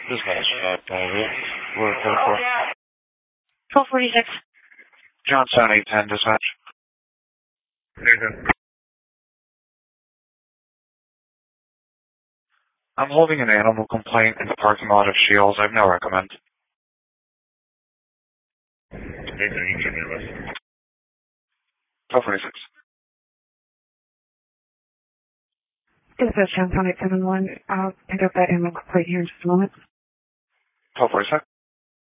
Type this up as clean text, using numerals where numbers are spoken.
Dispatch, we're 44. 1246. Johnstown 810, dispatch. Nathan. I'm holding an animal complaint in the parking lot of Shields. I have no recommend. Nathan, you give me a list. 1246. Dispatch Johnstown 871. I'll pick up that animal complaint here in just a moment. 1246.